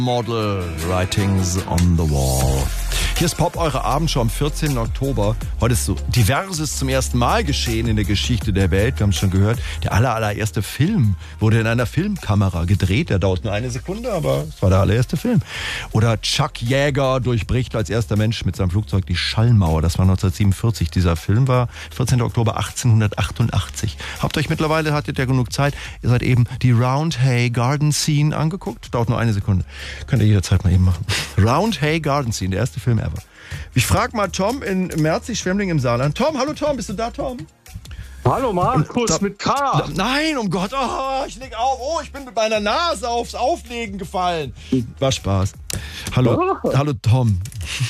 Model Writings on the Wall. Hier ist Pop, eure Abendshow am 14. Oktober. Heute ist so Diverses zum ersten Mal geschehen in der Geschichte der Welt. Wir haben es schon gehört, der allererste Film wurde in einer Filmkamera gedreht. Der dauert nur eine Sekunde, aber es war der allererste Film. Oder Chuck Yeager durchbricht als erster Mensch mit seinem Flugzeug die Schallmauer. Das war 1947. Dieser Film war 14. Oktober 1888. Habt euch mittlerweile, hattet ihr genug Zeit, ihr seid eben die Roundhay Garden Scene angeguckt. Dauert nur eine Sekunde. Könnt ihr jederzeit mal eben machen. Roundhay Garden Scene, der erste Film ever. Ich frage mal Tom in Merzig-Schwemmling im Saarland. Tom, hallo Tom, bist du da, Tom? Hallo Markus, mit K. Nein, um Gott, ich leg auf. Oh, ich bin mit meiner Nase aufs Auflegen gefallen. War Spaß. Hallo, hallo Tom.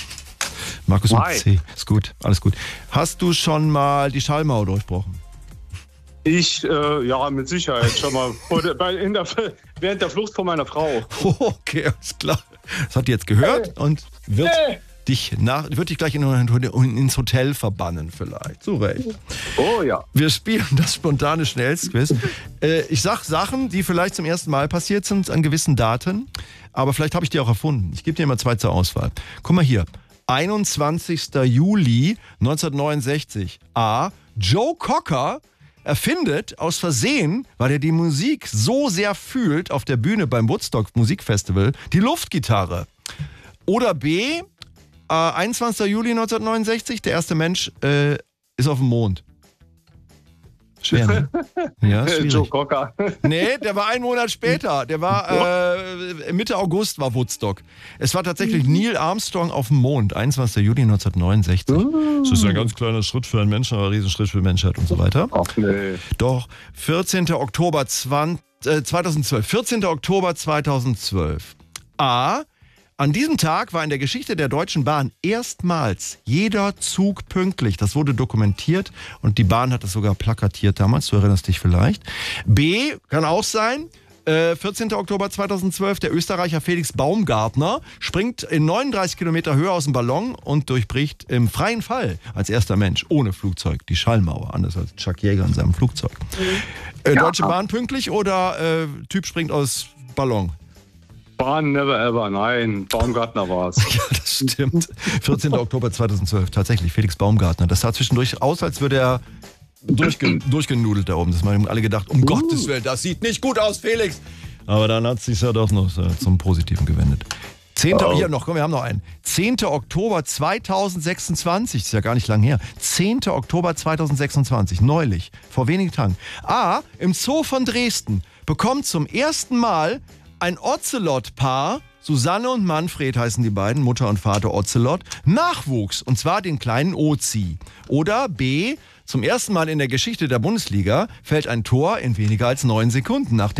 Markus mit C. Ist gut, alles gut. Hast du schon mal die Schallmauer durchbrochen? Ich, ja, mit Sicherheit schon mal. Während der Flucht von meiner Frau. Okay, alles klar. Das hat die jetzt gehört und wird dich gleich ins Hotel verbannen vielleicht. Zu Recht. Oh ja. Wir spielen das spontane Schnellstquiz. Ich sag Sachen, die vielleicht zum ersten Mal passiert sind an gewissen Daten, aber vielleicht habe ich die auch erfunden. Ich gebe dir immer zwei zur Auswahl. Guck mal hier. 21. Juli 1969. A. Joe Cocker erfindet aus Versehen, weil er die Musik so sehr fühlt auf der Bühne beim Woodstock Musikfestival, die Luftgitarre. Oder B, 21. Juli 1969, der erste Mensch ist auf dem Mond. Schwer, ne? Ja, schwierig. Joe Cocker. Nee, der war einen Monat später. Der war Mitte August war Woodstock. Es war tatsächlich Neil Armstrong auf dem Mond, 21. Juli 1969. Das ist ein ganz kleiner Schritt für einen Menschen, aber ein Riesenschritt für die Menschheit und so weiter. Ach nee. Doch, 14. Oktober 2012. 14. Oktober 2012. A. An diesem Tag war in der Geschichte der Deutschen Bahn erstmals jeder Zug pünktlich. Das wurde dokumentiert und die Bahn hat das sogar plakatiert damals, du erinnerst dich vielleicht. B, kann auch sein, 14. Oktober 2012, der Österreicher Felix Baumgartner springt in 39 Kilometer Höhe aus dem Ballon und durchbricht im freien Fall als erster Mensch ohne Flugzeug die Schallmauer, anders als Chuck Yeager in seinem Flugzeug. Deutsche Bahn pünktlich oder Typ springt aus Ballon? Bahn never ever, nein, Baumgartner war's. Ja, das stimmt. 14. Oktober 2012, tatsächlich, Felix Baumgartner. Das sah zwischendurch aus, als würde er durchgenudelt da oben. Das haben alle gedacht, um Gottes Willen, das sieht nicht gut aus, Felix. Aber dann hat es sich ja doch noch zum Positiven gewendet. Hier noch, komm, wir haben noch einen. 10. Oktober 2026, ist ja gar nicht lang her. 10. Oktober 2026, neulich, vor wenigen Tagen. A, im Zoo von Dresden bekommt zum ersten Mal ein Ocelot-Paar, Susanne und Manfred heißen die beiden, Mutter und Vater Ocelot, Nachwuchs, und zwar den kleinen Ozi. Oder B, zum ersten Mal in der Geschichte der Bundesliga fällt ein Tor in weniger als 9 Sekunden nach dem